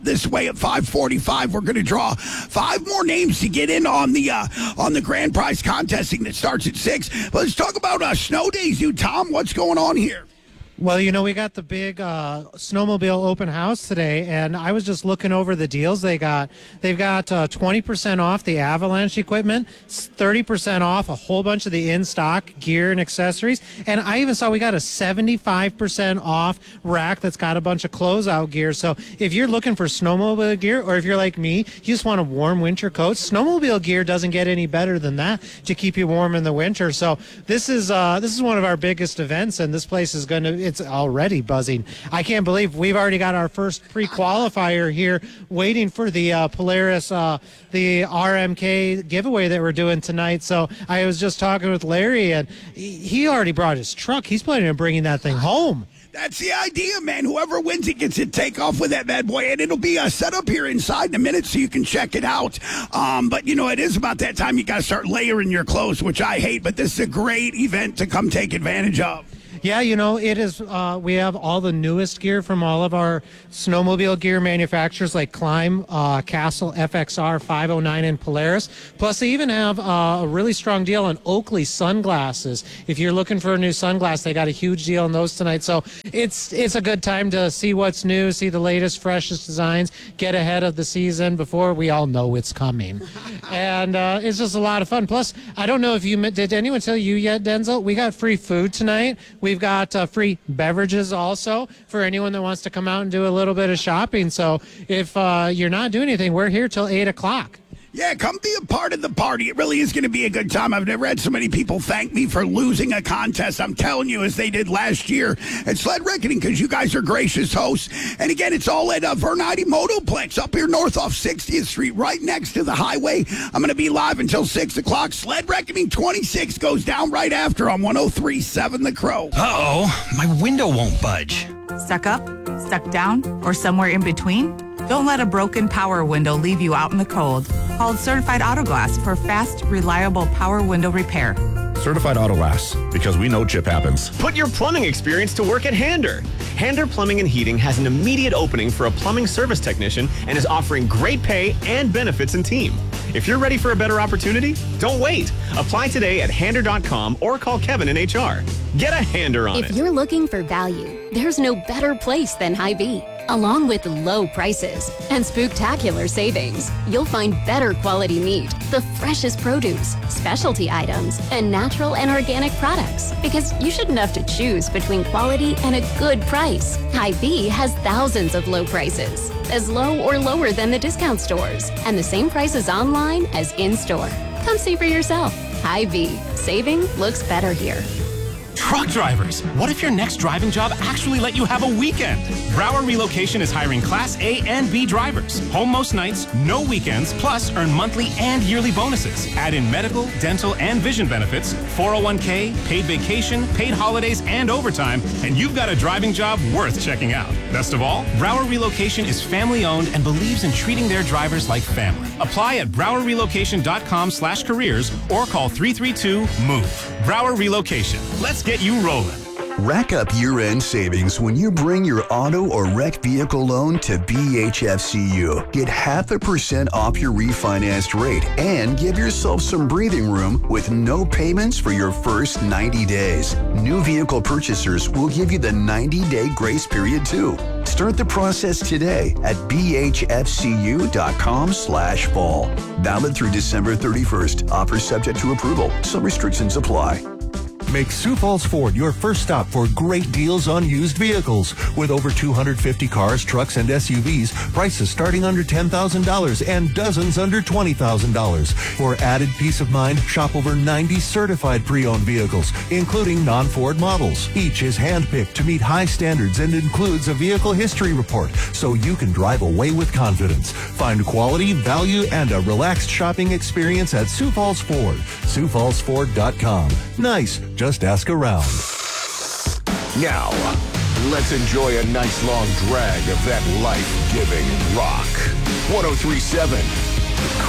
This way at 5:45, we're going to draw 5 more names to get in on the grand prize contesting that starts at 6. But let's talk about snow days, Tom. What's going on here? Well, we got the big snowmobile open house today, and I was just looking over the deals they got. They've got 20% off the Avalanche equipment, 30% off a whole bunch of the in-stock gear and accessories, and I even saw we got a 75% off rack that's got a bunch of closeout gear. So if you're looking for snowmobile gear, or if you're like me, you just want a warm winter coat, snowmobile gear doesn't get any better than that to keep you warm in the winter. So this is one of our biggest events, and this place is going to... It's already buzzing. I can't believe we've already got our first pre-qualifier here waiting for the Polaris, the RMK giveaway that we're doing tonight. So I was just talking with Larry, and he already brought his truck. He's planning on bringing that thing home. That's the idea, man. Whoever wins it gets to take off with that bad boy, and it'll be set up here inside in a minute so you can check it out. But, it is about that time you got to start layering your clothes, which I hate, but this is a great event to come take advantage of. Yeah, it is. We have all the newest gear from all of our snowmobile gear manufacturers like Climb, Castle, FXR, 509, and Polaris. Plus, they even have a really strong deal on Oakley sunglasses. If you're looking for a new sunglass, they got a huge deal on those tonight. So it's a good time to see what's new, see the latest, freshest designs, get ahead of the season before we all know it's coming. And it's just a lot of fun. Plus, I don't know if did anyone tell you yet, Denzel? We got free food tonight. We've got free beverages also for anyone that wants to come out and do a little bit of shopping. So if you're not doing anything, we're here till 8 o'clock. Yeah, come be a part of the party. It really is going to be a good time. I've never had so many people thank me for losing a contest. I'm telling you, as they did last year at Sled Reckoning, because you guys are gracious hosts. And again, it's all at Vernati Motoplex up here north off 60th Street, right next to the highway. I'm going to be live until 6 o'clock. Sled Reckoning 26 goes down right after on 103.7 The Crow. Uh-oh, my window won't budge. Stuck up, stuck down, or somewhere in between? Don't let a broken power window leave you out in the cold. Call Certified Auto Glass for fast, reliable power window repair. Certified Auto Glass, because we know chip happens. Put your plumbing experience to work at Hander. Hander Plumbing and Heating has an immediate opening for a plumbing service technician and is offering great pay and benefits in team. If you're ready for a better opportunity, don't wait. Apply today at Hander.com or call Kevin in HR. Get a Hander on it. If you're looking for value, there's no better place than Hy-Vee. Along with low prices and spooktacular savings, you'll find better quality meat, the freshest produce, specialty items, and natural and organic products. Because you shouldn't have to choose between quality and a good price. Hy-Vee has thousands of low prices, as low or lower than the discount stores, and the same prices online as in-store. Come see for yourself. Hy-Vee. Saving looks better here. Truck drivers, what if your next driving job actually let you have a weekend? Brower Relocation is hiring Class A and B drivers. Home most nights, no weekends, plus earn monthly and yearly bonuses. Add in medical, dental, and vision benefits, 401k, paid vacation, paid holidays, and overtime, and you've got a driving job worth checking out. Best of all, Brower Relocation is family-owned and believes in treating their drivers like family. Apply at browerrelocation.com/careers or call 332-MOVE. Brower Relocation. Let's get you rolling. Rack up year-end savings when you bring your auto or wrecked vehicle loan to BHFCU. Get 0.5% off your refinanced rate and give yourself some breathing room with no payments for your first 90 days. New vehicle purchasers will give you the 90-day grace period too. Start the process today at bhfcu.com/fall. Valid through December 31st. Offer subject to approval. Some restrictions apply. Make Sioux Falls Ford your first stop for great deals on used vehicles. With over 250 cars, trucks, and SUVs, prices starting under $10,000 and dozens under $20,000. For added peace of mind, shop over 90 certified pre-owned vehicles, including non-Ford models. Each is handpicked to meet high standards and includes a vehicle history report, so you can drive away with confidence. Find quality, value, and a relaxed shopping experience at Sioux Falls Ford. SiouxFallsFord.com. Nice. Just ask around. Now, let's enjoy a nice long drag of that life-giving rock. 103.7